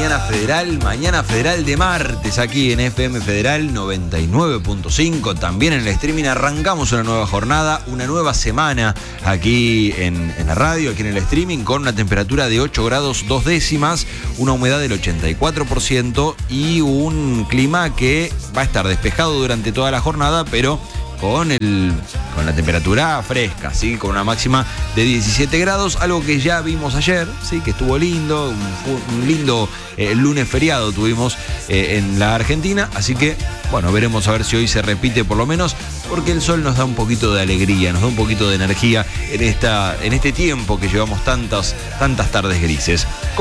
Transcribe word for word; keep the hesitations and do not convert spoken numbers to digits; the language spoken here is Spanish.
Mañana Federal, Mañana Federal de martes aquí en F M Federal noventa y nueve punto cinco. También en el streaming arrancamos una nueva jornada, una nueva semana aquí en, en la radio, aquí en el streaming, con una temperatura de ocho grados dos décimas, una humedad del ochenta y cuatro por ciento y un clima que va a estar despejado durante toda la jornada, pero con, el, con la temperatura fresca, ¿sí? Con una máxima de diecisiete grados, algo que ya vimos ayer, ¿sí? Que estuvo lindo, un, un lindo eh, lunes feriado tuvimos eh, en la Argentina, así que, bueno, veremos a ver si hoy se repite por lo menos, porque el sol nos da un poquito de alegría, nos da un poquito de energía en, esta, en este tiempo que llevamos tantas, tantas tardes grises.